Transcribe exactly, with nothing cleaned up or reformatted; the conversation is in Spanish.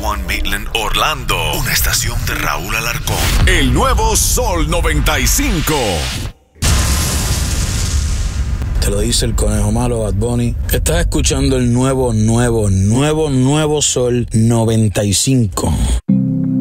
uno Maitland, Orlando. Una estación de Raúl Alarcón. El nuevo Sol noventa y cinco. Te lo dice el conejo malo, Bad Bunny. Estás escuchando el nuevo, nuevo, nuevo, nuevo Sol noventa y cinco.